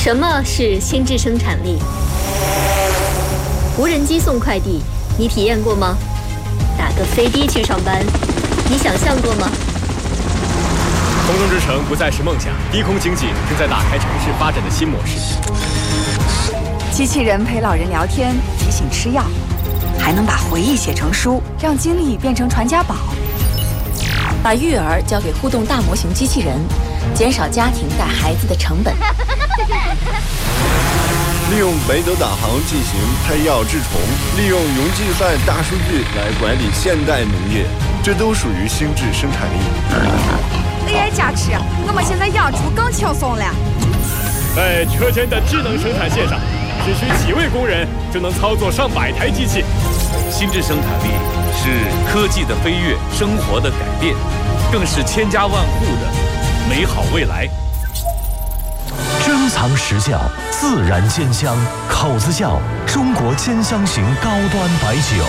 什么是心智生产力？无人机送快递，你体验过吗？打个飞的去上班，你想象过吗？ 空中之城不再是梦想，低空经济正在打开城市发展的新模式。 机器人陪老人聊天，提醒吃药，还能把回忆写成书，让经历变成传家宝。 把育儿交给互动大模型机器人，减少家庭带孩子的成本。 利用北斗导航进行配药治虫，利用云计算大数据来管理现代农业，这都属于心智生产力。 AI 加持，我们现在养猪更轻松了。 在车间的智能生产线上，只需几位工人就能操作上百台机器。 心智生产力是科技的飞跃，生活的改变，更是千家万户的美好未来。 珍藏实窖，自然煎香，口子窖，中国煎香型高端白酒。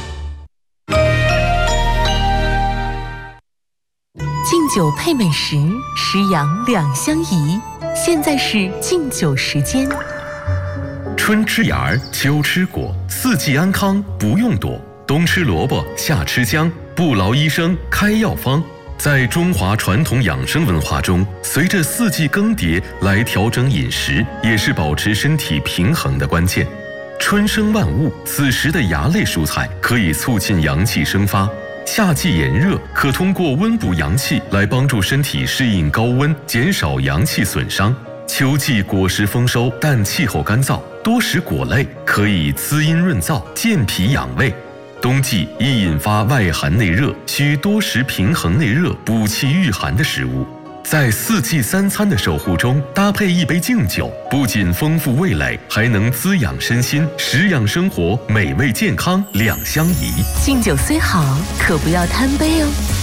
敬酒配美食，食养两相宜。现在是敬酒时间。 春吃芽，秋吃果，四季安康不用躲。冬吃萝卜，夏吃姜，不劳医生开药方。在中华传统养生文化中，随着四季更迭来调整饮食，也是保持身体平衡的关键。春生万物，此时的芽类蔬菜可以促进阳气生发。夏季炎热，可通过温补阳气来帮助身体适应高温，减少阳气损伤。秋季果实丰收，但气候干燥，多食果类可以滋阴润燥、健脾养胃。冬季易引发外寒内热，需多食平衡内热、补气御寒的食物。在四季三餐的守护中，搭配一杯敬酒，不仅丰富味蕾，还能滋养身心，食养生活，美味健康两相宜。 敬酒虽好，可不要贪杯哦。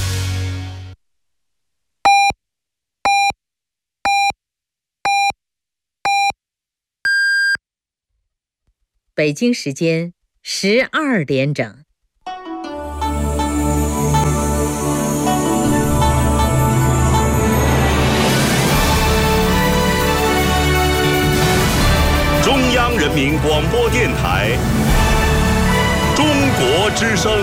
北京时间12点整。 中央人民广播电台中国之声。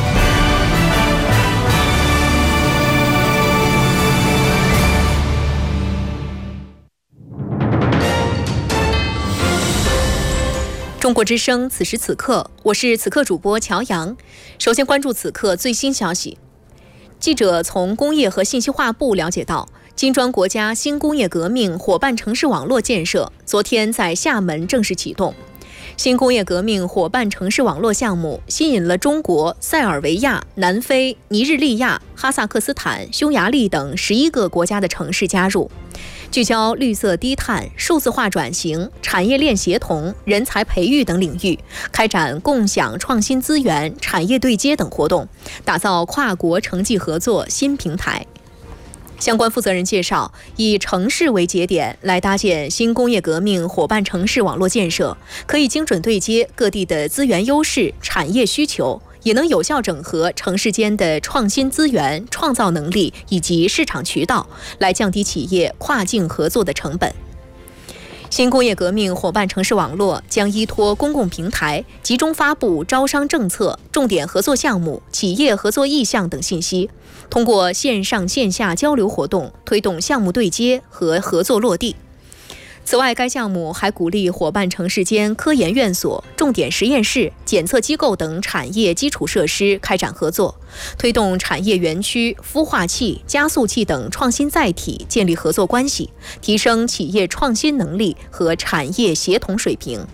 中国之声，此时此刻，我是此刻主播乔阳。首先关注此刻最新消息。记者从工业和信息化部了解到，金砖国家新工业革命伙伴城市网络建设昨天在厦门正式启动。新工业革命伙伴城市网络项目吸引了中国、塞尔维亚、南非、尼日利亚、哈萨克斯坦、匈牙利等11个国家的城市加入，聚焦绿色低碳、数字化转型、产业链协同、人才培育等领域，开展共享创新资源、产业对接等活动，打造跨国城际合作新平台。相关负责人介绍，以城市为节点来搭建新工业革命伙伴城市网络建设，可以精准对接各地的资源优势、产业需求，也能有效整合城市间的创新资源、创造能力以及市场渠道，来降低企业跨境合作的成本。新工业革命伙伴城市网络将依托公共平台，集中发布招商政策、重点合作项目、企业合作意向等信息，通过线上线下交流活动，推动项目对接和合作落地。此外，该项目还鼓励伙伴城市间科研院所、重点实验室、检测机构等产业基础设施开展合作，推动产业园区、孵化器、加速器等创新载体建立合作关系，提升企业创新能力和产业协同水平。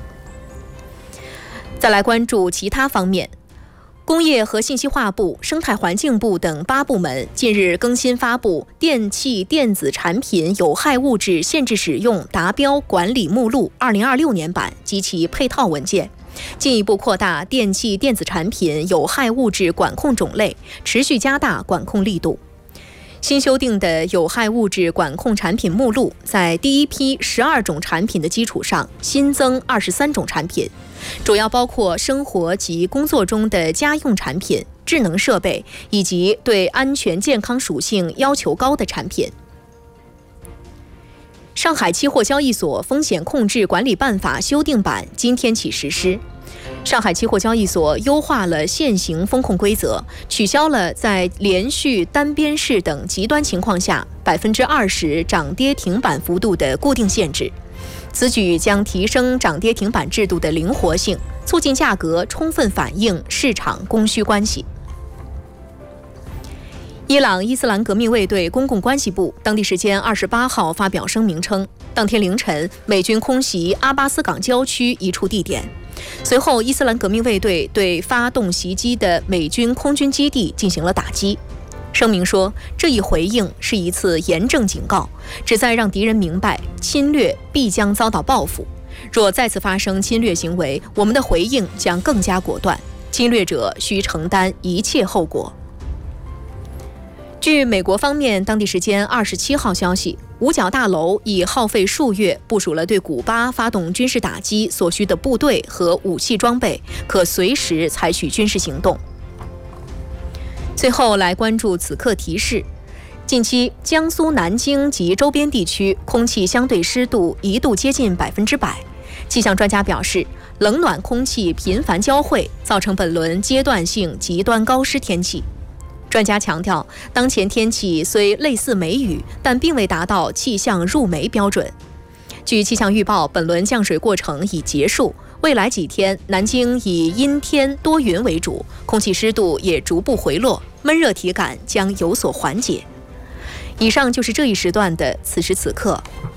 再来关注其他方面。工业和信息化部、生态环境部等8部门近日更新发布《电气电子产品有害物质限制使用达标管理目录2026年版》及其配套文件，进一步扩大电气电子产品有害物质管控种类，持续加大管控力度。新修订的有害物质管控产品目录，在第一批12种产品的基础上新增23种产品，主要包括生活及工作中的家用产品、智能设备以及对安全健康属性要求高的产品。 上海期货交易所风险控制管理办法修订版今天起实施。上海期货交易所优化了现行风控规则，取消了在连续单边市等极端情况下20%涨跌停板幅度的固定限制。此举将提升涨跌停板制度的灵活性，促进价格充分反映市场供需关系。伊朗伊斯兰革命卫队公共关系部当地时间28号发表声明称，当天凌晨美军空袭阿巴斯港郊区一处地点，随后伊斯兰革命卫队对发动袭击的美军空军基地进行了打击。声明说，这一回应是一次严正警告，旨在让敌人明白侵略必将遭到报复，若再次发生侵略行为，我们的回应将更加果断，侵略者需承担一切后果。据美国方面当地时间27号消息，五角大楼已耗费数月部署了对古巴发动军事打击所需的部队和武器装备，可随时采取军事行动。最后来关注此刻提示，近期江苏南京及周边地区空气相对湿度一度接近100%。气象专家表示，冷暖空气频繁交汇，造成本轮阶段性极端高湿天气。专家强调，当前天气虽类似梅雨，但并未达到气象入梅标准。据气象预报，本轮降水过程已结束，未来几天南京以阴天多云为主，空气湿度也逐步回落，闷热体感将有所缓解。以上就是这一时段的此时此刻。